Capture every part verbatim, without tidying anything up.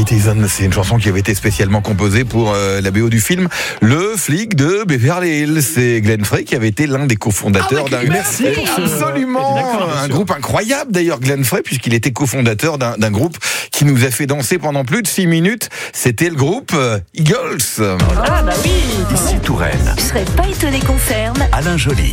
Citizen, c'est une chanson qui avait été spécialement composée pour euh, la B O du film Le flic de Beverly Hills. C'est Glenn Frey qui avait été l'un des cofondateurs ah, d'un... Merci. Absolument. Un groupe incroyable d'ailleurs, Glenn Frey, puisqu'il était cofondateur d'un, d'un groupe qui nous a fait danser pendant plus de six minutes. C'était le groupe Eagles. Ah bah oui. Ici Touraine. Je serais pas étonné qu'on ferme. Alain Joly.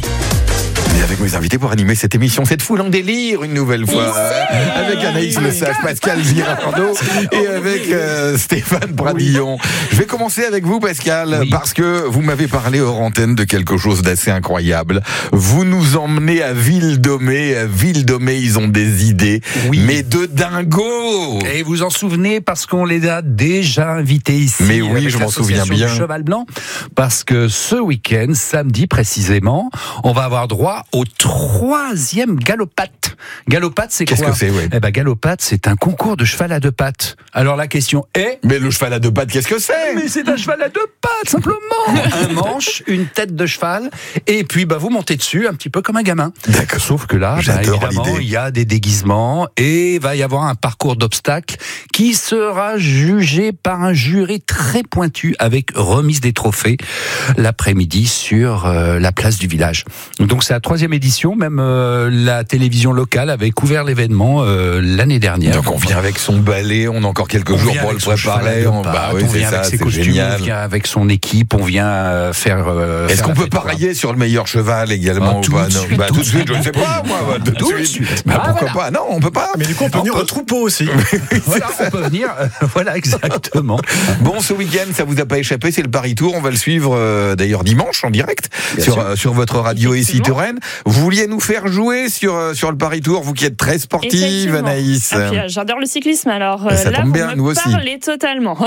Et avec mes invités pour animer cette émission, cette foule en délire une nouvelle fois, euh, avec Anaïs Le Sage, Pascal Girardot et avec euh, Stéphane Pradillon. Je vais commencer avec vous, Pascal, oui. parce que vous m'avez parlé hors antenne de quelque chose d'assez incroyable. Vous nous emmenez à Ville-Domée. À Ville-Domée, ils ont des idées, oui. mais de dingo. Et vous en souvenez parce qu'on les a déjà invités ici. Mais oui, je m'en souviens bien. Cheval Blanc, parce que ce week-end, samedi précisément, on va avoir droit au troisième galopate. Galopate, c'est quoi ? Qu'est-ce que c'est, ouais. Eh ben, galopate, c'est un concours de cheval à deux pattes. Alors la question est... Mais le cheval à deux pattes, qu'est-ce que c'est ? Mais c'est un cheval à deux pattes, simplement. Un manche, une tête de cheval, et puis bah, vous montez dessus un petit peu comme un gamin. D'accord. Sauf que là, bah, évidemment, l'idée. Il y a des déguisements, et il va y avoir un parcours d'obstacles qui sera jugé par un jury très pointu avec remise des trophées l'après-midi sur euh, la place du village. Donc c'est la troisième édition, même euh, la télévision locale avait couvert l'événement euh, l'année dernière. Donc on vient avec son balai, on a encore quelques on jours pour le préparer. On, bah, oui, on vient ça, avec ses costumes, génial. On vient avec son équipe, on vient euh, faire... Euh, Est-ce faire qu'on peut parier sur le meilleur cheval également ah, ou pas? de Non, suite, bah, tout tout de suite, je ne sais pas, moi. Tout, tout de suite. suite. Bah, ah, pourquoi voilà. pas? Non, on peut pas. Mais du coup, on peut on venir peut... au troupeau aussi. Voilà, on peut venir. Euh, voilà, exactement. Bon, ce week-end, ça vous a pas échappé, c'est le Paris Tour. On va le suivre euh, d'ailleurs dimanche en direct sur, euh, sur votre radio ici Touraine. Vous vouliez nous faire jouer sur, euh, sur le Paris Tour, vous qui êtes très sportive, Anaïs. Ah, puis, euh, j'adore le cyclisme, alors euh, ça là, tombe vous bien, me nous aussi. parlez totalement.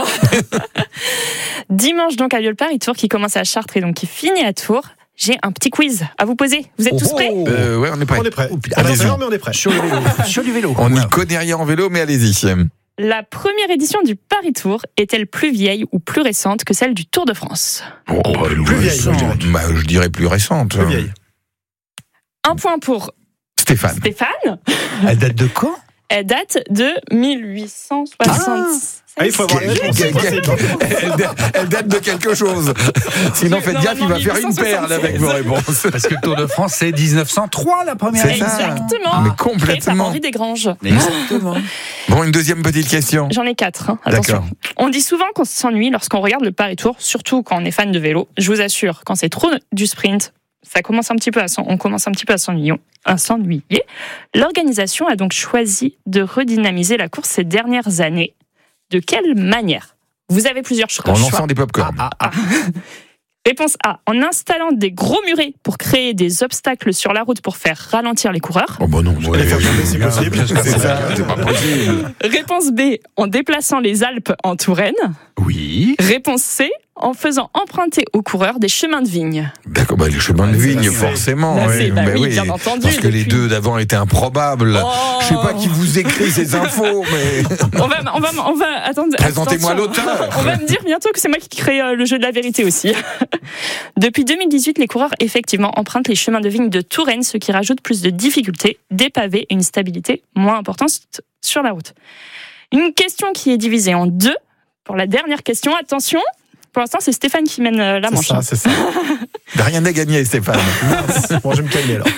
Dimanche, donc, a lieu le Paris Tour qui commence à Chartres et donc qui finit à Tours. J'ai un petit quiz à vous poser. Vous êtes oh tous prêts ? euh, Ouais, on est prêts. On est prêts. Oh, allez-y. Non, mais on est prêts. Sur le vélo. Sur du vélo. On n'y connaît rien en vélo, mais allez-y. La première édition du Paris Tour est-elle plus vieille ou plus récente que celle du Tour de France ? Oh, oh, plus, plus vieille, je dirais. Bah, je dirais plus récente. Plus vieille. Un point pour Stéphane. Stéphane. Elle date de quand ? Elle date de mille huit cent soixante-six. Ah, il faut avoir la réponse. elle, elle date de quelque chose. Sinon, faites gaffe, il va faire une perle avec vos réponses. Parce que le Tour de France, c'est dix-neuf cent trois la première. C'est exactement. Ça. Mais complètement. Henri Desgranges. Exactement. Bon, une deuxième petite question. J'en ai quatre. Hein. Attention. D'accord. On dit souvent qu'on s'ennuie lorsqu'on regarde le Paris Tour, surtout quand on est fan de vélo. Je vous assure, quand c'est trop du sprint, ça commence un petit peu à on commence un petit peu à s'ennuyer. À s'ennuyer. L'organisation a donc choisi de redynamiser la course ces dernières années. De quelle manière ? Vous avez plusieurs choix. En lançant des pop-corn. Ah, ah, ah. Réponse A. En installant des gros murets pour créer des obstacles sur la route pour faire ralentir les coureurs. Oh bah non, ouais, c'est possible. C'est ça, c'est pas possible. Réponse B. En déplaçant les Alpes en Touraine. Oui. Réponse C. En faisant emprunter aux coureurs des chemins de vigne. D'accord, bah les chemins de vigne, forcément. Là, oui, bah bah oui, oui, bien entendu. parce que depuis... les deux d'avant étaient improbables. Oh. Je sais pas qui vous écrit ces infos, mais... on va, on va, on va, attendre. Présentez-moi l'auteur. On va me dire bientôt que c'est moi qui crée euh, le jeu de la vérité aussi. Depuis deux mille dix-huit, les coureurs, effectivement, empruntent les chemins de vigne de Touraine, ce qui rajoute plus de difficultés, des pavés et une stabilité moins importante sur la route. Une question qui est divisée en deux. Pour la dernière question, attention. Pour l'instant, c'est Stéphane qui mène la manche. C'est ça, c'est ça. Rien n'est gagné, Stéphane. Bon, je vais me calmer alors.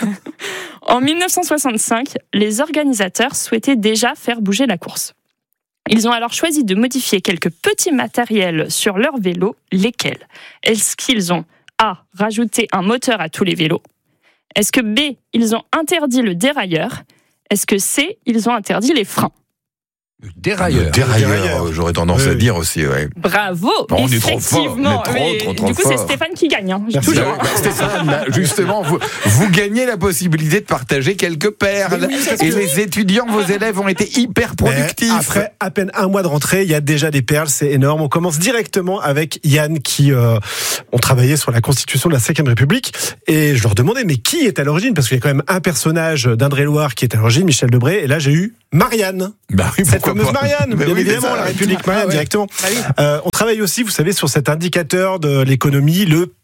En dix-neuf cent soixante-cinq, les organisateurs souhaitaient déjà faire bouger la course. Ils ont alors choisi de modifier quelques petits matériels sur leurs vélos. Lesquels ? Est-ce qu'ils ont A. Rajouté un moteur à tous les vélos ? Est-ce que B. Ils ont interdit le dérailleur ? Est-ce que C. Ils ont interdit les freins ? Le dérailleur. Le dérailleur, le dérailleur. J'aurais tendance oui, à dire aussi, ouais. Bravo. Non, on est trop fort, on est trop, oui. trop, trop Du coup, fort. c'est Stéphane qui gagne. Hein. Toujours. Stéphane, justement, vous, vous gagnez la possibilité de partager quelques perles. Oui, et que... les étudiants, vos élèves, ont été hyper productifs. Mais après à peine un mois de rentrée, il y a déjà des perles, c'est énorme. On commence directement avec Yann qui euh, ont travaillé sur la constitution de la cinquième République. Et je leur demandais, mais qui est à l'origine ? Parce qu'il y a quand même un personnage d'Indre-et-Loire qui est à l'origine, Michel Debré. Et là, j'ai eu Marianne. Bah oui, cette fameuse pas. Marianne, bien oui, évidemment, la République Marianne, ah ouais. directement. Ah oui. Euh, on travaille aussi, vous savez, sur cet indicateur de l'économie, le P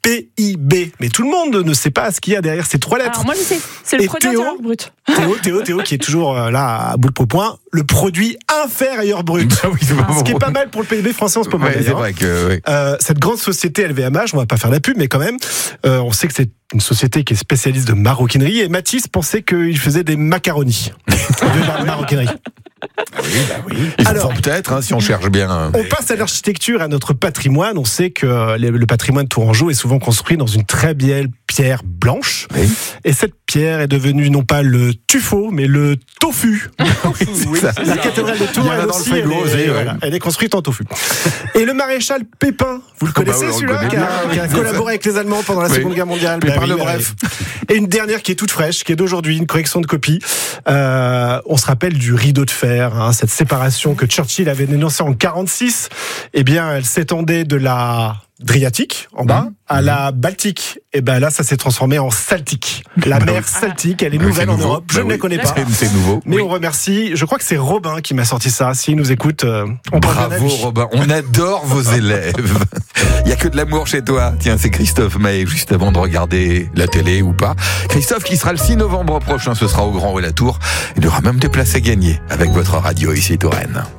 P I B. Mais tout le monde ne sait pas ce qu'il y a derrière ces trois lettres. Alors moi je sais, c'est le Et produit Théo intérieur brut. Théo, Théo, Théo, qui est toujours euh, là à bout de point, le produit inférieur brut. Ah oui, c'est pas Ce qui est bon. pas mal pour le P I B français en ce moment. Ouais, c'est d'ailleurs. vrai que. Ouais. Euh, cette grande société L V M H, on va pas faire la pub, mais quand même, euh, on sait que c'est une société qui est spécialiste de maroquinerie, et Mathis pensait qu'il faisait des macaronis de la maroquinerie. Ah oui, bah oui. Ils Alors, en font peut-être, hein, si on cherche bien. On passe à l'architecture, à notre patrimoine. On sait que le patrimoine tourangeau est souvent construit dans une très belle pierre blanche. Oui. Et cette pierre est devenue non pas le tuffeau, mais le tofu. Oui, ça. La cathédrale de Tours, Il y en a elle dans le aussi, frigo, elle, est, aussi, ouais. voilà, elle est construite en tofu. Et le maréchal Pépin, vous le Oh, bah connaissez oui, on le celui-là, connaît qui a, bien, qui a oui. collaboré avec les Allemands pendant la Oui. Seconde Guerre mondiale. Mais Bah par le oui, bref. ouais. Et une dernière qui est toute fraîche, qui est d'aujourd'hui, une correction de copie. Euh, on se rappelle du rideau de fer, hein, cette séparation que Churchill avait dénoncée en quarante-six. Eh bien, elle s'étendait de la Adriatique, en bas, à la Baltique. Et ben là, ça s'est transformé en Saltique. La mer Saltique, elle est Oui, nouvelle c'est en nouveau. Europe. Je Bah ne oui. la connais pas. C'est, c'est nouveau. Mais Oui. on remercie, je crois que c'est Robin qui m'a sorti ça. S'il nous écoute, euh, on parle d'un Bravo avis. Robin, on adore vos élèves. Il y a que de l'amour chez toi. Tiens, c'est Christophe Maé, juste avant de regarder la télé ou pas. Christophe qui sera le six novembre prochain, ce sera au Grand Haut la Tour. Il y aura même des places à gagner avec votre radio ici Touraine.